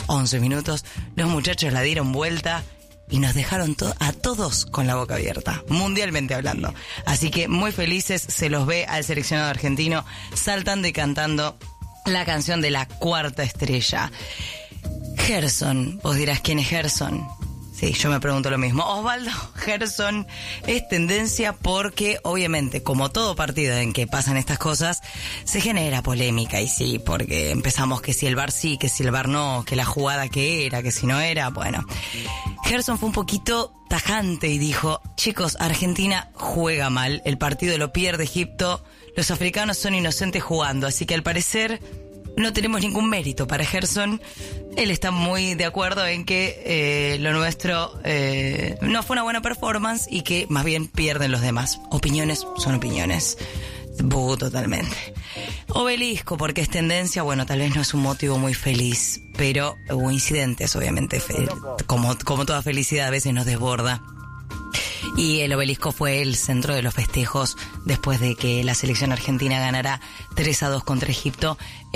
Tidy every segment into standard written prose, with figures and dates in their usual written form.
11 minutos, los muchachos la dieron vuelta y nos dejaron a todos con la boca abierta, mundialmente hablando. Así que muy felices, se los ve al seleccionado argentino saltando y cantando la canción de la cuarta estrella. Gerson, vos dirás, ¿quién es Gerson? Sí, yo me pregunto lo mismo. Osvaldo Gerson es tendencia porque, obviamente, como todo partido en que pasan estas cosas, se genera polémica. Y sí, porque empezamos que si el VAR sí, que si el VAR no, que la jugada que era, que si no era. Bueno, Gerson fue un poquito tajante y dijo: chicos, Argentina juega mal, el partido lo pierde Egipto, los africanos son inocentes jugando, así que al parecer no tenemos ningún mérito para Gerson. Él está muy de acuerdo en que lo nuestro no fue una buena performance y que más bien pierden los demás. Opiniones son opiniones. Totalmente. Obelisco, porque es tendencia, bueno, tal vez no es un motivo muy feliz, pero hubo incidentes, obviamente, como toda felicidad a veces nos desborda. Y el obelisco fue el centro de los festejos después de que la selección argentina ganara 3-2 contra Egipto.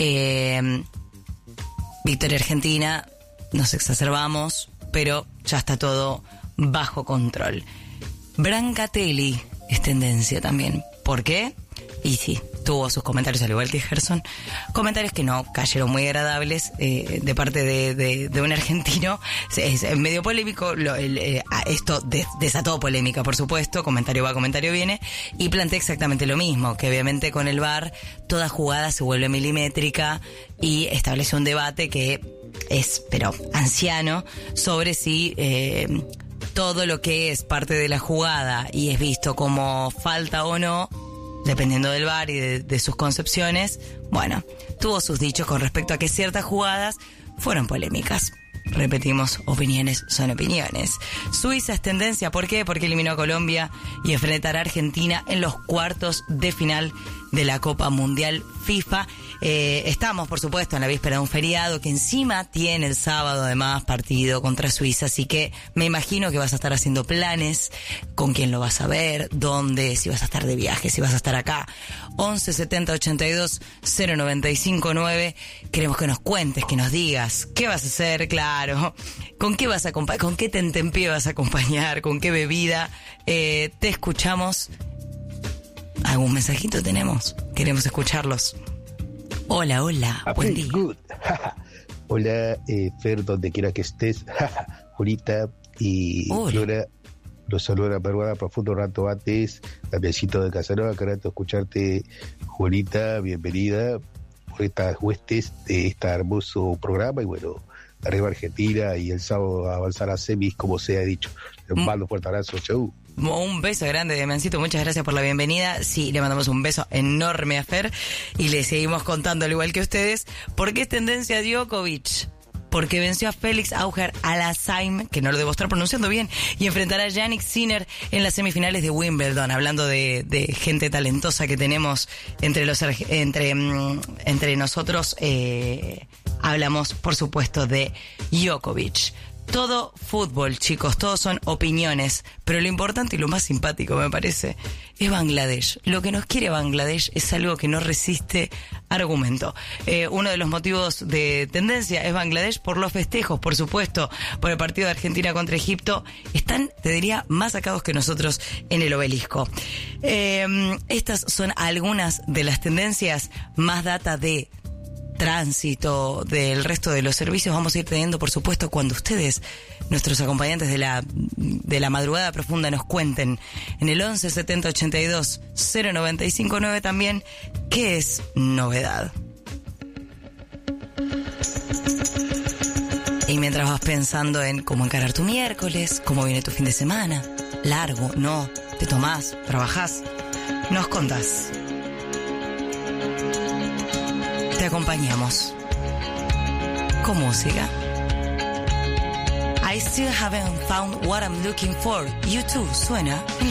Victoria argentina, nos exacerbamos, pero ya está todo bajo control. Brancatelli es tendencia también. ¿Por qué? Y sí, tuvo sus comentarios al igual que Gerson, comentarios que no cayeron muy agradables de parte de un argentino. Es medio polémico, esto desató polémica, por supuesto, comentario va, comentario viene, y plantea exactamente lo mismo, que obviamente con el VAR toda jugada se vuelve milimétrica y establece un debate que es, pero anciano, sobre si todo lo que es parte de la jugada y es visto como falta o no, dependiendo del VAR y de sus concepciones, bueno, tuvo sus dichos con respecto a que ciertas jugadas fueron polémicas. Repetimos, opiniones son opiniones. Suiza es tendencia, ¿por qué? Porque eliminó a Colombia y enfrentará a Argentina en los cuartos de final de la Copa Mundial FIFA. Estamos, por supuesto, en la víspera de un feriado que encima tiene el sábado, además, partido contra Suiza. Así que me imagino que vas a estar haciendo planes, con quién lo vas a ver, dónde, si vas a estar de viaje, si vas a estar acá. 11 70 82 095 9. Queremos que nos cuentes, que nos digas qué vas a hacer, claro, con qué vas a acompañar, con qué tentempié vas a acompañar, con qué bebida. Te escuchamos. ¿Algún mensajito tenemos? Queremos escucharlos. Hola, hola, buen día. Hola, Fer, donde quiera que estés. Julita y Flora, los saludo a la peruana profundo rato antes. Damiancito de Casanova, que rato escucharte, Julita, bienvenida por estas huestes de este hermoso programa. Y bueno, arriba Argentina y el sábado avanzar a semis, como se ha dicho. Les mando un fuerte abrazo, chau. Un beso grande, Damiancito, muchas gracias por la bienvenida. Sí, le mandamos un beso enorme a Fer y le seguimos contando, al igual que ustedes, por qué es tendencia Djokovic. Porque venció a Félix Auger-Aliassime, que no lo debo estar pronunciando bien, y enfrentará a Jannik Sinner en las semifinales de Wimbledon. Hablando de gente talentosa que tenemos entre nosotros, hablamos, por supuesto, de Djokovic. Todo fútbol, chicos, todos son opiniones, pero lo importante y lo más simpático, me parece, es Bangladesh. Lo que nos quiere Bangladesh es algo que no resiste argumento. Uno de los motivos de tendencia es Bangladesh por los festejos, por supuesto, por el partido de Argentina contra Egipto. Están, te diría, más sacados que nosotros en el obelisco. Estas son algunas de las tendencias. Más data de tránsito del resto de los servicios vamos a ir teniendo, por supuesto, cuando ustedes, nuestros acompañantes de la madrugada profunda, nos cuenten en el 11 70 82 095 9 también qué es novedad. Y mientras vas pensando en cómo encarar tu miércoles, cómo viene tu fin de semana, largo, no, te tomás, trabajás, nos contás. Te acompañamos con música. I still haven't found what I'm looking for. You too, suena en